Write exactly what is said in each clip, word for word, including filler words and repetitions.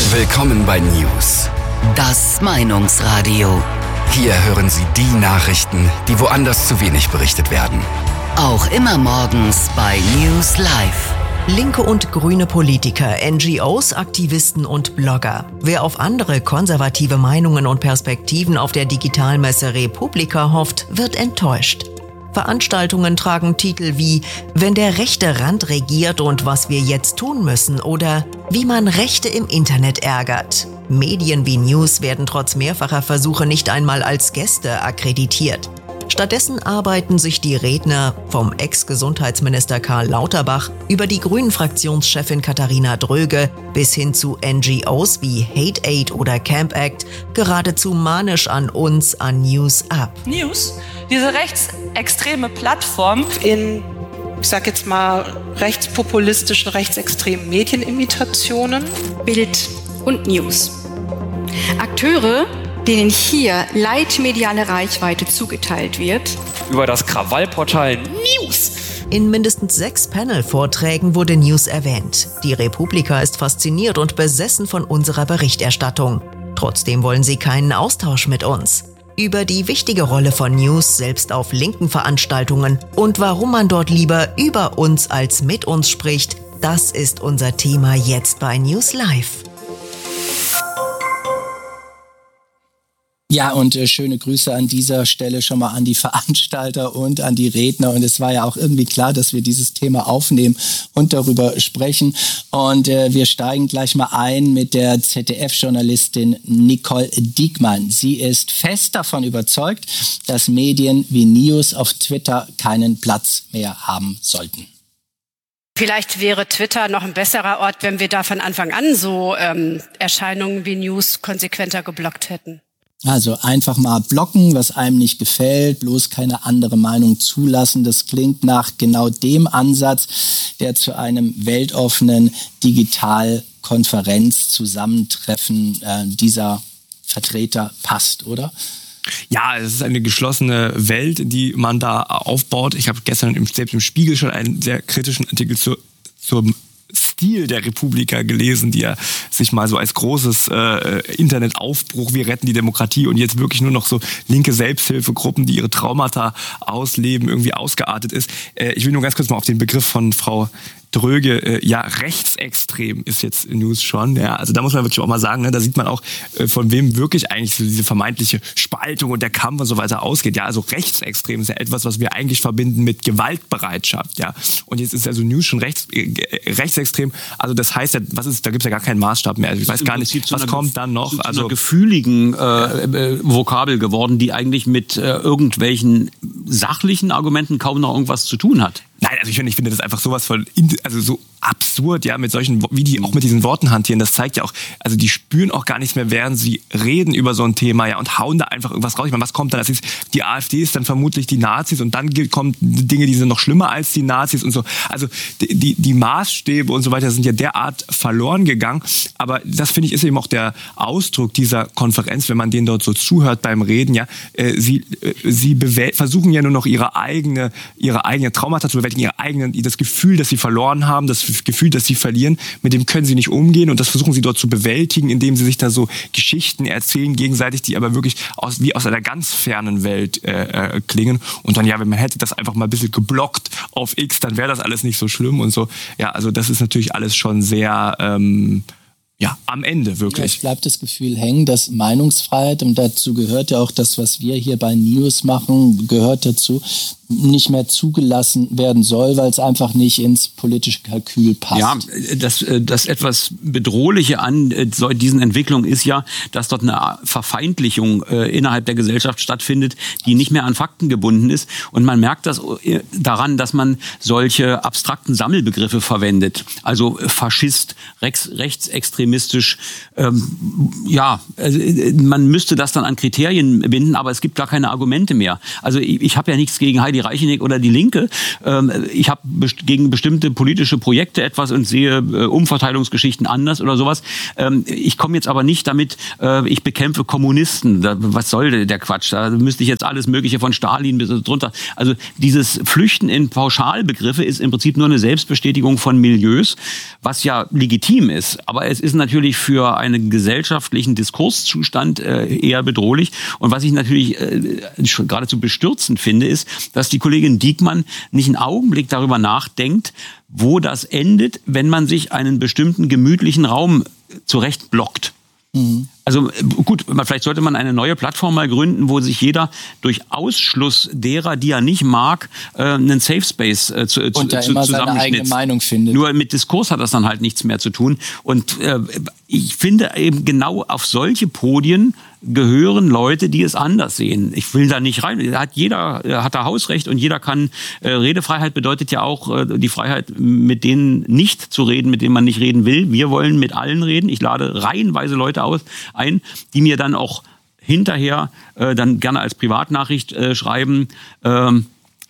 Willkommen bei News. Das Meinungsradio. Hier hören Sie die Nachrichten, die woanders zu wenig berichtet werden. Auch immer morgens bei News Live. Linke und grüne Politiker, N G Os, Aktivisten und Blogger. Wer auf andere konservative Meinungen und Perspektiven auf der Digitalmesse Republika hofft, wird enttäuscht. Veranstaltungen tragen Titel wie »Wenn der rechte Rand regiert und was wir jetzt tun müssen« oder »Wie man Rechte im Internet ärgert«. Medien wie News werden trotz mehrfacher Versuche nicht einmal als Gäste akkreditiert. Stattdessen arbeiten sich die Redner vom Ex-Gesundheitsminister Karl Lauterbach über die Grünen-Fraktionschefin Katharina Dröge bis hin zu N G Os wie Hate Aid oder Camp Act geradezu manisch an uns, an News ab. News, diese rechtsextreme Plattform in, ich sag jetzt mal, rechtspopulistischen, rechtsextremen Medienimitationen. Bild und News. Akteure, denen hier leitmediale Reichweite zugeteilt wird. Über das Krawallportal News. In mindestens sechs Panel-Vorträgen wurde News erwähnt. Die Republika ist fasziniert und besessen von unserer Berichterstattung. Trotzdem wollen sie keinen Austausch mit uns. Über die wichtige Rolle von News selbst auf linken Veranstaltungen und warum man dort lieber über uns als mit uns spricht, das ist unser Thema jetzt bei News Live. Ja, und äh, schöne Grüße an dieser Stelle schon mal an die Veranstalter und an die Redner. Und es war ja auch irgendwie klar, dass wir dieses Thema aufnehmen und darüber sprechen. Und äh, wir steigen gleich mal ein mit der Z D F-Journalistin Nicole Diekmann. Sie ist fest davon überzeugt, dass Medien wie News auf Twitter keinen Platz mehr haben sollten. Vielleicht wäre Twitter noch ein besserer Ort, wenn wir da von Anfang an so ähm, Erscheinungen wie News konsequenter geblockt hätten. Also einfach mal blocken, was einem nicht gefällt, bloß keine andere Meinung zulassen. Das klingt nach genau dem Ansatz, der zu einem weltoffenen Digitalkonferenz-Zusammentreffen äh, dieser Vertreter passt, oder? Ja, es ist eine geschlossene Welt, die man da aufbaut. Ich habe gestern im, selbst im Spiegel schon einen sehr kritischen Artikel zur, zum Stil der Republika gelesen, die ja sich mal so als großes äh, Internetaufbruch, wir retten die Demokratie und jetzt wirklich nur noch so linke Selbsthilfegruppen, die ihre Traumata ausleben, irgendwie ausgeartet ist. Äh, ich will nur ganz kurz mal auf den Begriff von Frau Dröge, äh, ja, rechtsextrem ist jetzt News schon, ja, also da muss man wirklich auch mal sagen, ne, da sieht man auch, äh, von wem wirklich eigentlich so diese vermeintliche Spaltung und der Kampf und so weiter ausgeht, ja, also rechtsextrem ist ja etwas, was wir eigentlich verbinden mit Gewaltbereitschaft, ja, und jetzt ist also News schon rechts, äh, rechtsextrem, also das heißt ja, was ist, da gibt's ja gar keinen Maßstab mehr, also ich weiß gar nicht, was kommt dann noch, zu also einer gefühligen äh, äh, Vokabel geworden, die eigentlich mit äh, irgendwelchen sachlichen Argumenten kaum noch irgendwas zu tun hat. Nein, also ich finde, ich finde das einfach sowas von, also so absurd, ja, mit solchen, wie die auch mit diesen Worten hantieren. Das zeigt ja auch, also die spüren auch gar nichts mehr, während sie reden über so ein Thema, ja, und hauen da einfach irgendwas raus. Ich meine, was kommt dann? Das ist, die AfD ist dann vermutlich die Nazis und dann kommen Dinge, die sind noch schlimmer als die Nazis und so. Also die, die, die Maßstäbe und so weiter sind ja derart verloren gegangen. Aber das, finde ich, ist eben auch der Ausdruck dieser Konferenz, wenn man denen dort so zuhört beim Reden, ja. Äh, sie äh, sie bewäl- versuchen ja nur noch ihre eigene, ihre eigene Traumata zu bewältigen, ihre eigenen, das Gefühl, dass sie verloren haben, das Gefühl, dass sie verlieren, mit dem können sie nicht umgehen und das versuchen sie dort zu bewältigen, indem sie sich da so Geschichten erzählen gegenseitig, die aber wirklich aus, wie aus einer ganz fernen Welt äh, äh, klingen. Und dann, ja, wenn man hätte das einfach mal ein bisschen geblockt auf X, dann wäre das alles nicht so schlimm und so. Ja, also das ist natürlich alles schon sehr, ähm, ja, am Ende wirklich. Ja, es bleibt das Gefühl hängen, dass Meinungsfreiheit, und dazu gehört ja auch das, was wir hier bei News machen, gehört dazu, nicht mehr zugelassen werden soll, weil es einfach nicht ins politische Kalkül passt. Ja, das, das etwas Bedrohliche an diesen Entwicklungen ist ja, dass dort eine Verfeindlichung innerhalb der Gesellschaft stattfindet, die nicht mehr an Fakten gebunden ist. Und man merkt das daran, dass man solche abstrakten Sammelbegriffe verwendet. Also Faschist, rechts, rechtsextremistisch. Ähm, ja, man müsste das dann an Kriterien binden, aber es gibt gar keine Argumente mehr. Also ich, ich habe ja nichts gegen Heidi Reicheneck oder die Linke. Ich habe gegen bestimmte politische Projekte etwas und sehe Umverteilungsgeschichten anders oder sowas. Ich komme jetzt aber nicht damit, ich bekämpfe Kommunisten. Was soll der Quatsch? Da müsste ich jetzt alles Mögliche von Stalin bis drunter. Also dieses Flüchten in Pauschalbegriffe ist im Prinzip nur eine Selbstbestätigung von Milieus, was ja legitim ist. Aber es ist natürlich für einen gesellschaftlichen Diskurszustand äh, eher bedrohlich. Und was ich natürlich äh, geradezu bestürzend finde, ist, dass die Kollegin Diekmann nicht einen Augenblick darüber nachdenkt, wo das endet, wenn man sich einen bestimmten gemütlichen Raum zurechtblockt. Mhm. Also gut, vielleicht sollte man eine neue Plattform mal gründen, wo sich jeder durch Ausschluss derer, die er nicht mag, einen Safe Space äh, zu, und da zu, immer seine eigene Meinung findet. Nur mit Diskurs hat das dann halt nichts mehr zu tun. Und äh, ich finde eben genau auf solche Podien gehören Leute, die es anders sehen. Ich will da nicht rein. Hat jeder hat da Hausrecht und jeder kann. Äh, Redefreiheit bedeutet ja auch äh, die Freiheit, mit denen nicht zu reden, mit denen man nicht reden will. Wir wollen mit allen reden. Ich lade reihenweise Leute aus ein, die mir dann auch hinterher äh, dann gerne als Privatnachricht äh, schreiben. Ähm,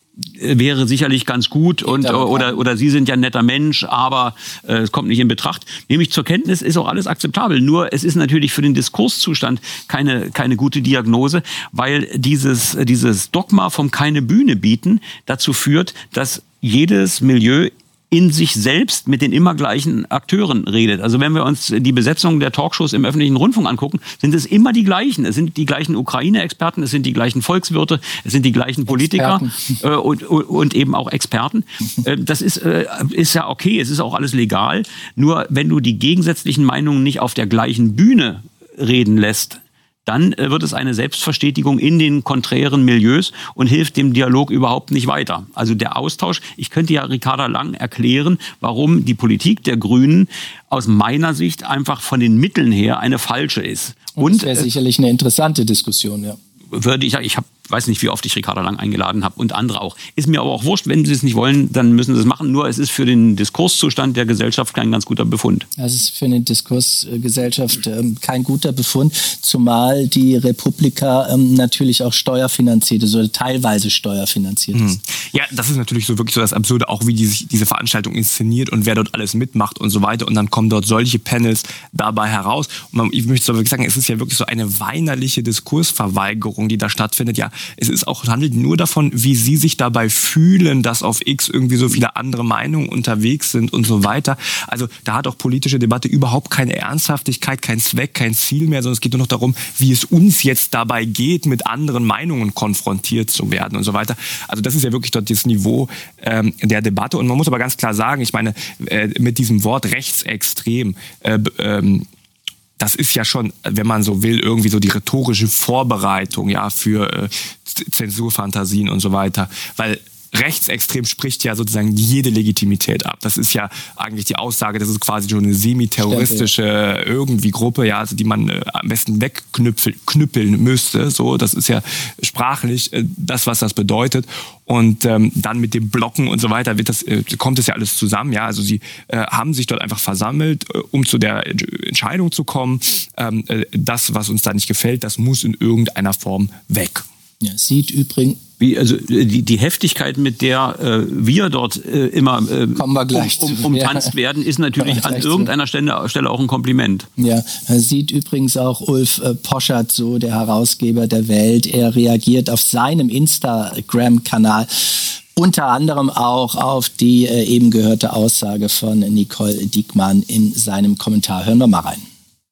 wäre sicherlich ganz gut und oder oder Sie sind ja ein netter Mensch, aber äh, es kommt nicht in Betracht. Nehme ich zur Kenntnis, ist auch alles akzeptabel. Nur es ist natürlich für den Diskurszustand keine keine gute Diagnose, weil dieses dieses Dogma vom keine Bühne bieten dazu führt, dass jedes Milieu in sich selbst mit den immer gleichen Akteuren redet. Also wenn wir uns die Besetzung der Talkshows im öffentlichen Rundfunk angucken, sind es immer die gleichen. Es sind die gleichen Ukraine-Experten, es sind die gleichen Volkswirte, es sind die gleichen Politiker äh, und, und eben auch Experten. Äh, das ist, äh, ist ja okay, es ist auch alles legal. Nur wenn du die gegensätzlichen Meinungen nicht auf der gleichen Bühne reden lässt, dann wird es eine Selbstverstetigung in den konträren Milieus und hilft dem Dialog überhaupt nicht weiter. Also der Austausch, ich könnte ja Ricarda Lang erklären, warum die Politik der Grünen aus meiner Sicht einfach von den Mitteln her eine falsche ist. Und das wäre sicherlich eine interessante Diskussion, ja. Würde ich, ich habe weiß nicht, wie oft ich Ricarda Lang eingeladen habe und andere auch. Ist mir aber auch wurscht, wenn sie es nicht wollen, dann müssen sie es machen. Nur es ist für den Diskurszustand der Gesellschaft kein ganz guter Befund. Das ist für eine Diskursgesellschaft ähm, kein guter Befund, zumal die Republika ähm, natürlich auch steuerfinanziert ist oder teilweise steuerfinanziert ist. Mhm. Ja, das ist natürlich so wirklich so das Absurde, auch wie die sich diese Veranstaltung inszeniert und wer dort alles mitmacht und so weiter. Und dann kommen dort solche Panels dabei heraus. Und man, ich möchte so wirklich sagen, es ist ja wirklich so eine weinerliche Diskursverweigerung, die da stattfindet. Ja, es ist auch, handelt nur davon, wie sie sich dabei fühlen, dass auf X irgendwie so viele andere Meinungen unterwegs sind und so weiter. Also da hat auch politische Debatte überhaupt keine Ernsthaftigkeit, keinen Zweck, kein Ziel mehr, sondern es geht nur noch darum, wie es uns jetzt dabei geht, mit anderen Meinungen konfrontiert zu werden und so weiter. Also das ist ja wirklich dort das Niveau ähm, der Debatte. Und man muss aber ganz klar sagen, ich meine, äh, mit diesem Wort rechtsextrem, äh, ähm, das ist ja schon, wenn man so will, irgendwie so die rhetorische Vorbereitung, ja, für äh, Zensurfantasien und so weiter. Weil rechtsextrem spricht ja sozusagen jede Legitimität ab. Das ist ja eigentlich die Aussage, das ist quasi schon eine semi-terroristische irgendwie Gruppe, ja, also die man äh, am besten wegknüppeln müsste. So, das ist ja sprachlich äh, das, was das bedeutet. Und ähm, dann mit dem Blocken und so weiter wird das, äh, kommt das ja alles zusammen. Ja, also sie äh, haben sich dort einfach versammelt, äh, um zu der Entscheidung zu kommen. Ähm, äh, das, was uns da nicht gefällt, das muss in irgendeiner Form weg. Ja, sieht übrigens. Wie, also die, die Heftigkeit, mit der äh, wir dort äh, immer äh, Kommen wir gleich um, um, umtanzt ja. werden, ist natürlich an irgendeiner Stelle, Stelle auch ein Kompliment. Ja, sieht übrigens auch Ulf äh, Poschert so, der Herausgeber der Welt. Er reagiert auf seinem Instagram-Kanal unter anderem auch auf die äh, eben gehörte Aussage von Nicole Diekmann in seinem Kommentar. Hören wir mal rein.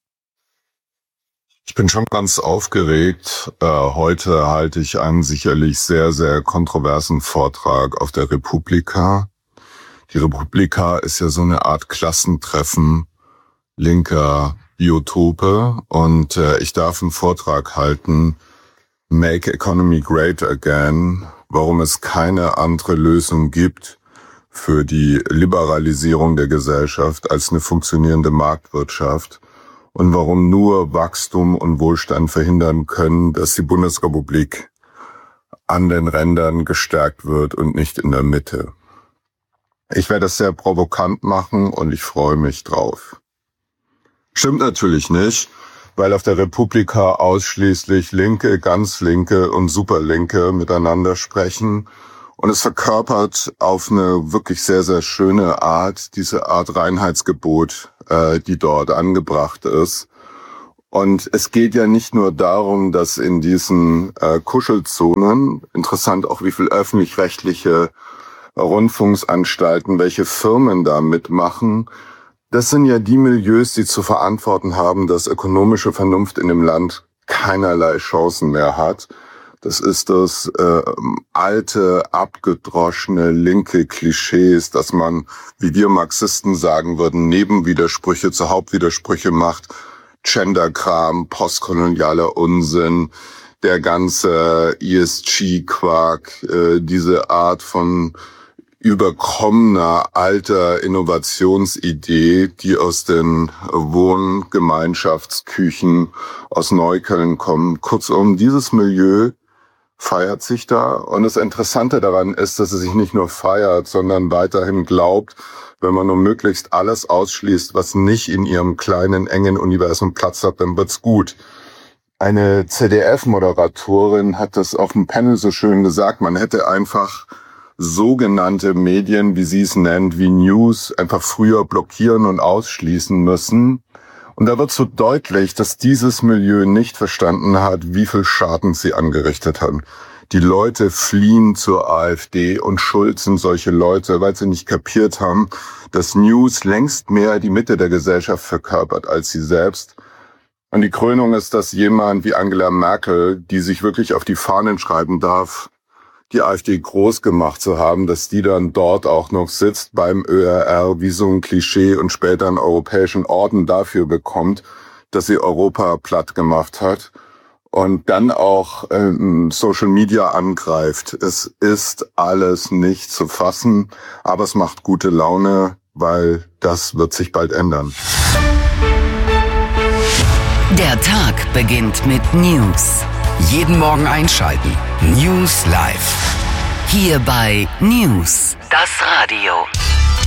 Ich bin schon ganz aufgeregt. Äh, heute halte ich einen sicherlich sehr, sehr kontroversen Vortrag auf der Republika. Die Republika ist ja so eine Art Klassentreffen linker Biotope und äh, ich darf einen Vortrag halten, Make Economy Great Again, warum es keine andere Lösung gibt für die Liberalisierung der Gesellschaft als eine funktionierende Marktwirtschaft. Und warum nur Wachstum und Wohlstand verhindern können, dass die Bundesrepublik an den Rändern gestärkt wird und nicht in der Mitte. Ich werde das sehr provokant machen und ich freue mich drauf. Stimmt natürlich nicht, weil auf der Republika ausschließlich Linke, ganz Linke und Superlinke miteinander sprechen. Und es verkörpert auf eine wirklich sehr, sehr schöne Art diese Art Reinheitsgebot, äh, die dort angebracht ist. Und es geht ja nicht nur darum, dass in diesen äh, Kuschelzonen, interessant auch wie viel öffentlich-rechtliche Rundfunksanstalten, welche Firmen da mitmachen, Das sind ja die Milieus, die zu verantworten haben, dass ökonomische Vernunft in dem Land keinerlei Chancen mehr hat. Das ist das äh, alte, abgedroschene, linke Klischees, dass man, wie wir Marxisten sagen würden, Nebenwidersprüche zu Hauptwidersprüche macht. Genderkram, postkolonialer Unsinn, der ganze E S G-Quark, äh, diese Art von überkommener alter Innovationsidee, die aus den Wohngemeinschaftsküchen aus Neukölln kommen. Kurzum, dieses Milieu feiert sich da. Und das Interessante daran ist, dass es sich nicht nur feiert, sondern weiterhin glaubt, wenn man nur möglichst alles ausschließt, was nicht in ihrem kleinen, engen Universum Platz hat, dann wird's gut. Eine Z D F-Moderatorin hat das auf dem Panel so schön gesagt, man hätte einfach sogenannte Medien, wie sie es nennt, wie News, einfach früher blockieren und ausschließen müssen. Und da wird so deutlich, dass dieses Milieu nicht verstanden hat, wie viel Schaden sie angerichtet haben. Die Leute fliehen zur AfD und schuld sind solche Leute, weil sie nicht kapiert haben, dass News längst mehr die Mitte der Gesellschaft verkörpert als sie selbst. Und die Krönung ist, dass jemand wie Angela Merkel, die sich wirklich auf die Fahnen schreiben darf, die AfD groß gemacht zu haben, dass die dann dort auch noch sitzt beim Ö R R wie so ein Klischee und später einen europäischen Orden dafür bekommt, dass sie Europa platt gemacht hat und dann auch ähm, Social Media angreift. Es ist alles nicht zu fassen, aber es macht gute Laune, weil das wird sich bald ändern. Der Tag beginnt mit News. Jeden Morgen einschalten. News Live. Hier bei News, das Radio.